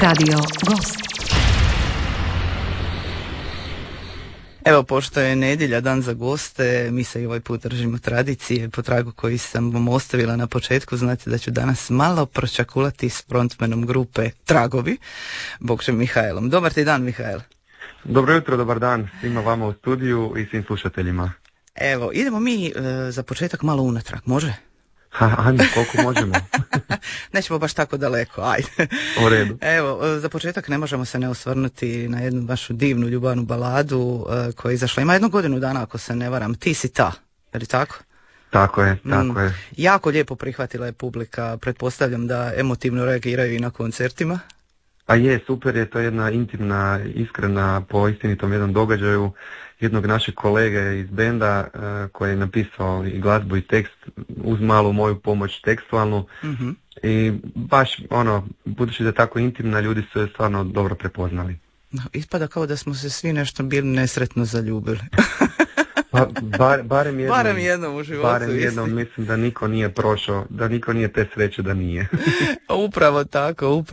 Radio Gost. Evo, pošto je nedjelja, dan za goste, mi se i ovaj put držimo tradicije po tragu koji sam vam ostavila na početku. Znate da ću danas malo pročakulati s frontmanom grupe Tragovi, Bogčem Mihajlom. Dobar ti dan, Mihajl. Dobro jutro, dobar dan svima vama u studiju i svim slušateljima. Evo, idemo mi za početak malo unatrag, može? Ajde, koliko možemo. Nećemo baš tako daleko, ajde. U redu. Evo, za početak ne možemo se ne osvrnuti na jednu vašu divnu ljubavnu baladu koja je izašla. Ima 1 godinu dana, ako se ne varam. Ti si ta, je li tako? Tako je, tako je. Jako lijepo prihvatila je publika. Pretpostavljam da emotivno reagiraju i na koncertima. A je, super je, to je jedna intimna, iskrena, po istinitom jednom događaju jednog našeg kolege iz benda koji je napisao i glazbu i tekst uz malu moju pomoć tekstualnu. I baš budući da je tako intimna, ljudi su je stvarno dobro prepoznali. Ispada kao da smo se svi nešto bili nesretno zaljubili. Pa, barem jednom u životu. Barem jednom, mislim da niko nije prošao, da niko nije te sreće da nije. Upravo tako.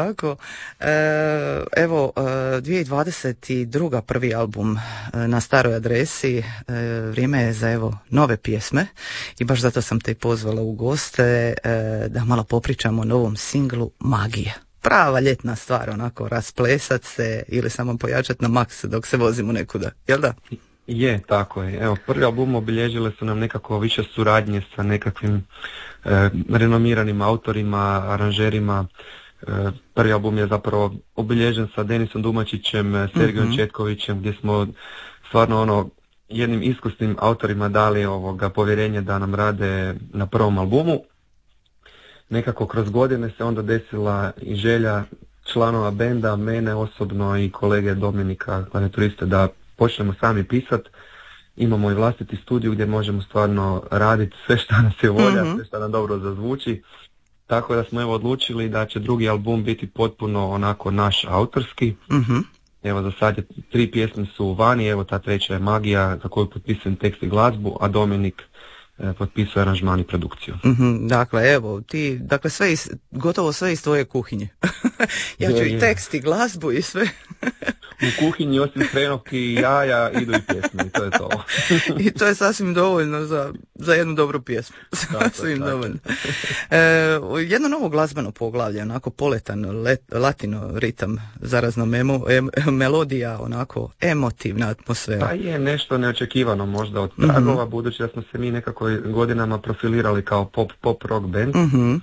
Evo, 2022. prvi album na staroj adresi. Vrijeme je za nove pjesme i baš zato sam te pozvala u goste da malo popričamo o novom singlu Magija. Prava ljetna stvar, onako rasplesat se ili samo pojačat na maks dok se vozimo nekuda, jel da? Je, tako je. Evo, prvi album obilježile su nam nekako više suradnje sa nekakvim renomiranim autorima, aranžerima. Prvi album je zapravo obilježen sa Denisom Dumačićem, Sergijom Četkovićem, gdje smo stvarno jednim iskusnim autorima dali povjerenje da nam rade na prvom albumu. Nekako kroz godine se onda desila i želja članova benda, mene osobno i kolege Dominika Klavijaturiste da počnemo sami pisat. Imamo i vlastiti studiju gdje možemo stvarno raditi sve što nas je volja, sve što nam dobro zazvuči. Tako da smo odlučili da će drugi album biti potpuno onako naš autorski. Evo, za sad je 3 pjesme su vani, evo ta 3. je Magija za koju potpisujem tekst i glazbu, a Dominik potpisuje aranžman i produkciju. Dakle, evo, gotovo sve iz tvoje kuhinje. Ja ću i tekst i glazbu i sve. U kuhinji osim hrenovki i jaja idu i pjesme i to je to. I to je sasvim dovoljno za jednu dobru pjesmu. Sasvim dovoljno. Jedno novo glazbeno poglavlje, onako poletan latino ritam, zarazno melodija, onako emotivna atmosfera. Pa je nešto neočekivano možda od Tragova, budući da smo se mi nekako godinama profilirali kao pop rock band.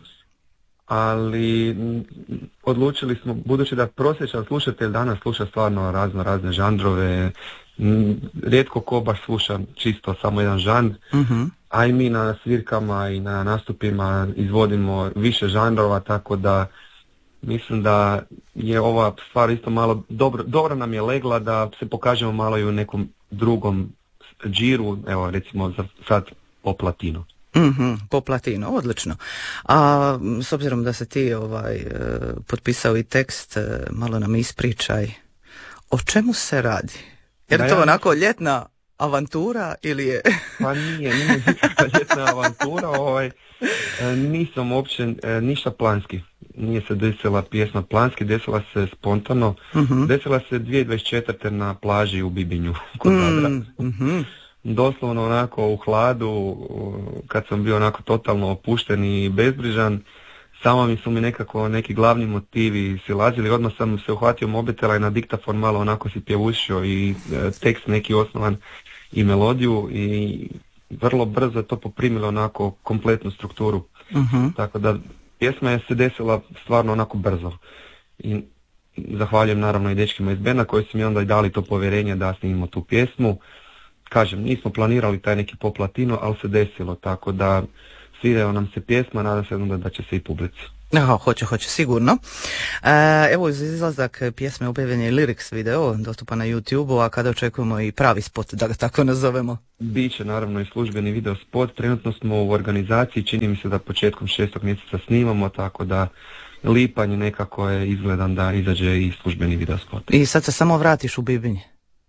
Ali odlučili smo, budući da prosječan slušatelj danas sluša stvarno razne žanrove, rijetko ko baš sluša čisto samo jedan žanr, a i mi na svirkama i na nastupima izvodimo više žanrova, tako da mislim da je ova stvar isto malo dobro nam je legla da se pokažemo malo i u nekom drugom džiru, evo recimo za sad pop latino. Po platinu, odlično. A s obzirom da se ti potpisao i tekst, malo nam ispričaj o čemu se radi? Je li to onako ljetna avantura ili je... Pa nije nikakva ljetna avantura, nisam uopće ništa planski. Nije se desila pjesma planski, desila se spontano. Desila se 2024. na plaži u Bibinju kod Zadra. Doslovno onako u hladu, kad sam bio onako totalno opušten i bezbrižan, samo su mi nekako neki glavni motivi silazili. Odmah sam se uhvatio mobitela i na diktafon malo onako si pjevušio i tekst neki osnovan i melodiju i vrlo brzo je to poprimilo onako kompletnu strukturu. Tako da pjesma je se desila stvarno onako brzo. I zahvaljujem naravno i dečkima iz benda koji su mi onda i dali to povjerenje da snimimo tu pjesmu. Kažem, nismo planirali taj neki pop latino, ali se desilo, tako da svidjela nam se pjesma, nadam se onda da će se i publici. Hoće, sigurno. Evo, uz izlazak pjesme objavljen je lyrics video, dostupan na YouTube-u, a kada očekujemo i pravi spot, da ga tako nazovemo? Biće naravno i službeni video spot, trenutno smo u organizaciji, čini mi se da početkom 6. mjeseca snimamo, tako da lipanj nekako je izgledan da izađe i službeni video spot. I sad se samo vratiš u Bibinje?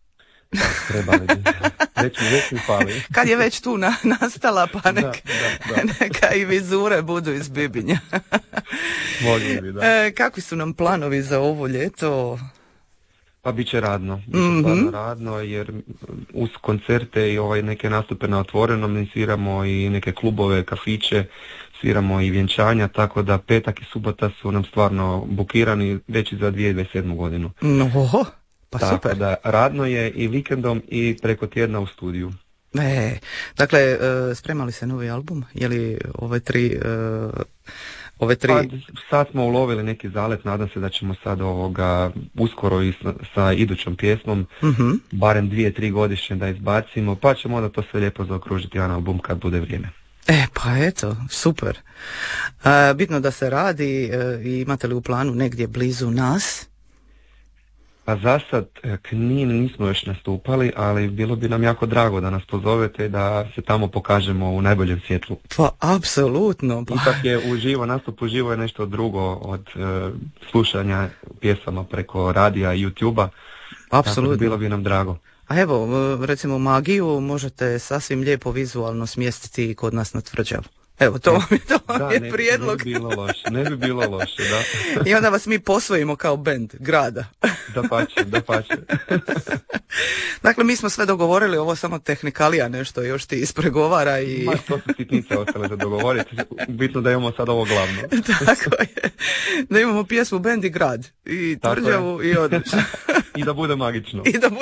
Trebali bi. Već mi fali. Kad je već tu nastala, pa neka i vizure budu iz Bibinja. Mogli bi, da. Kakvi su nam planovi za ovo ljeto? Pa bit će radno. Stvarno radno, jer uz koncerte i neke nastupe na otvorenom sviramo i neke klubove, kafiće, sviramo i vjenčanja, tako da petak i subota su nam stvarno bukirani već i za 2027. godinu. Oho, pa tako super. Da radno je i vikendom i preko tjedna u studiju. Dakle, spremali se novi album? Je li ove tri... Pa, sad smo ulovili neki zalet, nadam se da ćemo sad uskoro i sa idućom pjesmom, barem 2-3 godišnje da izbacimo, pa ćemo onda to sve lijepo zaokružiti jedan album kad bude vrijeme. Pa eto, super. Bitno da se radi, imate li u planu negdje blizu nas? Pa za sad Knin nismo još nastupali, ali bilo bi nam jako drago da nas pozovete i da se tamo pokažemo u najboljem svjetlu. Pa apsolutno. Ipak je uživo, nastup uživo je nešto drugo od slušanja pjesama preko radija i YouTube-a. Apsolutno. Bilo bi nam drago. A evo, recimo Magiju možete sasvim lijepo vizualno smjestiti kod nas na Tvrđavu. Evo, to je prijedlog. Ne bi bilo loše, da. I onda vas mi posvojimo kao bend grada. Dapače. Dakle, mi smo sve dogovorili, ovo samo tehnikalija nešto još ti ispregovara i... Ma, to su sitnice ostale da dogovoriti. Bitno da imamo sad ovo glavno. Tako je. Da imamo pjesmu bend i grad. I Tvrđavu i odlično. I da bude magično.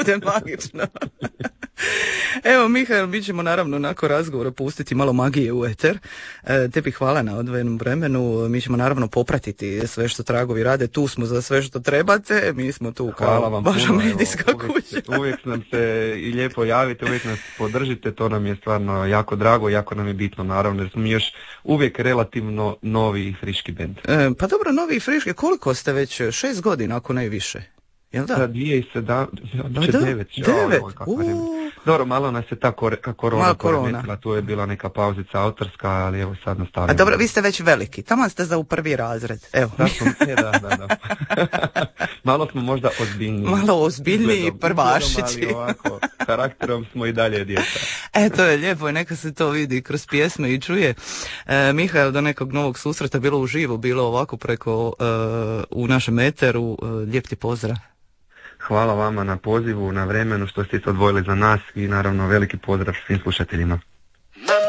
Evo, Mihael, mi ćemo naravno nakon razgovora pustiti malo magije u eter. Tebi hvala na odvojenom vremenu. Mi ćemo naravno popratiti sve što Tragovi rade. Tu smo za sve što trebate. Mi smo tu kao vaša medijska kuća. Uvijek nam se i lijepo javite, uvijek nas podržite. To nam je stvarno jako drago, jako nam je bitno naravno. Jer smo mi još uvijek relativno novi i friški bend. Pa dobro, novi i friški. Koliko ste već? 6 godina, ako ne više. Jel da? 2009. Dobro, malo nas je ta korona poremetila, tu je bila neka pauzica autorska, ali evo sad nastavljamo. A dobro, vi ste već veliki, taman ste za u prvi razred. Evo. Da. Malo smo možda ozbiljniji, prvašići. Ali ovako, karakterom smo i dalje djeca. To je lijepo i neka se to vidi kroz pjesme i čuje. Mihael, do nekog novog susreta, bilo uživo, bilo ovako preko u našem eteru. Lijep ti pozdrav. Hvala vama na pozivu, na vremenu što ste se odvojili za nas i naravno veliki pozdrav svim slušateljima.